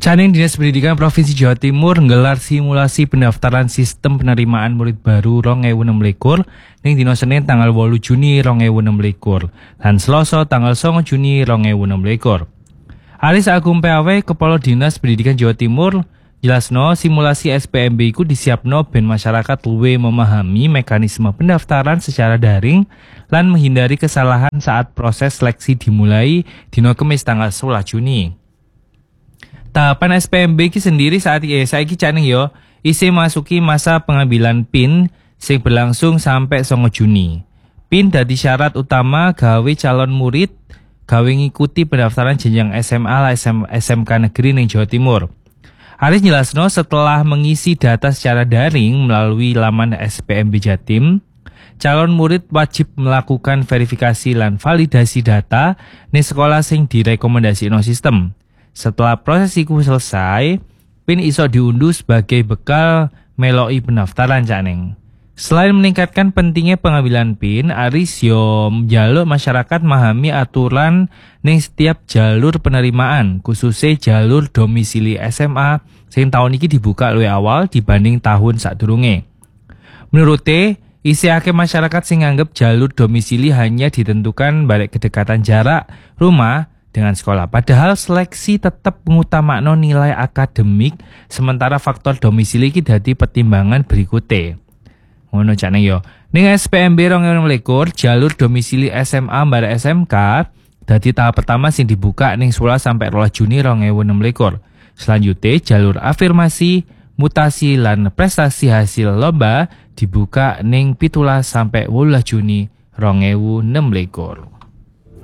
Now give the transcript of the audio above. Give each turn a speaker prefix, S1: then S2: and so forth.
S1: Caning Dinas Pendidikan Provinsi Jawa Timur nggelar simulasi pendaftaran sistem penerimaan murid baru 2026 ning dina Senin tanggal 8 Juni 2026 lan Selasa tanggal 9 Juni 2026. Aris Agung PAW Kepala Dinas Pendidikan Jawa Timur jelasno simulasi SPMB iku disiapno ben masyarakat luwih memahami mekanisme pendaftaran secara daring lan menghindari kesalahan saat proses seleksi dimulai dina Kamis tanggal 11 Juni. Tahapan SPMB iki sendiri saiki caning yo isih masuki masa pengambilan PIN sing berlangsung sampai 9 Juni. PIN dadi syarat utama gawe calon murid gawe ngikuti pendaftaran jenjang SMA lah SMK negeri ning Jawa Timur. Aris jelasno setelah mengisi data secara daring melalui laman SPMB Jatim, calon murid wajib melakukan verifikasi lan validasi data ning sekolah sing direkomendasino sistem. Setelah proses iku selesai, PIN iso diunduh sebagai bekal meloki pendaftaran caning. Selain meningkatkan pentingnya pengambilan PIN, Aris yo njaluk masyarakat memahami aturan ning setiap jalur penerimaan, khususnya jalur domisili SMA sing tahun iki dibuka luwih awal dibanding tahun sadurunge. Menurutnya, isih akeh masyarakat sing nganggep jalur domisili hanya ditentukan balik kedekatan jarak rumah dengan sekolah. Padahal seleksi tetap ngutamakno nilai akademik, sementara faktor domisili iki dadi pertimbangan berikutnya. Ngono cak yo. Ning SPMB 2026 jalur domisili SMA mbare SMK dadi tahap pertama sing dibuka ning 11 sampai 12 Juni 2026. Selanjutnya jalur afirmasi, mutasi lan prestasi hasil lomba dibuka ning 17 sampai 18 Juni 2026.